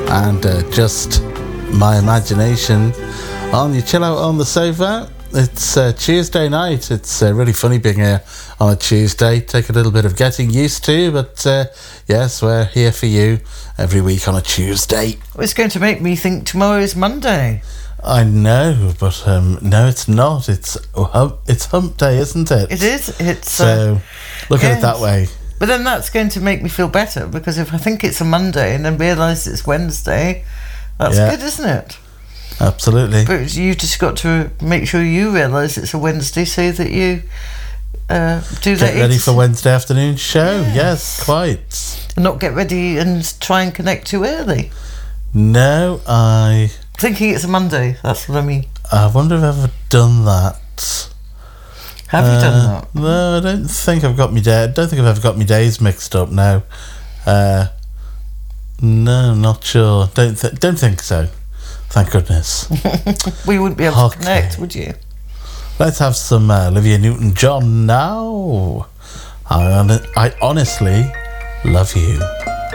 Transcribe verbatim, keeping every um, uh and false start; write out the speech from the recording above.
and uh, just my imagination on your chill out on the sofa. It's uh, Tuesday night. It's uh, really funny being here on a Tuesday. Take a little bit of getting used to, but uh, yes, we're here for you every week on a Tuesday. Well, it's going to make me think tomorrow is Monday. I know, but um, no, it's not. It's hump, it's hump day, isn't it? It is. It's so uh, look yes. at it that way. But then that's going to make me feel better, because if I think it's a Monday and then realise it's Wednesday, that's yeah. good, isn't it? Absolutely. But you just got to make sure you realise it's a Wednesday so that you uh, do that. Get ready for Wednesday afternoon show. Yes, yes quite. And not get ready and try and connect too early. No, I... Thinking it's a Monday, that's what I mean. I wonder if I've ever done that. Have uh, you done that? No, I don't think I've got my day. I don't think I've ever got my days mixed up now. Uh, no, not sure. Don't th- don't think so. Thank goodness. We wouldn't be able okay. to connect, would you? Let's have some uh, Olivia Newton-John now. I, I honestly love you.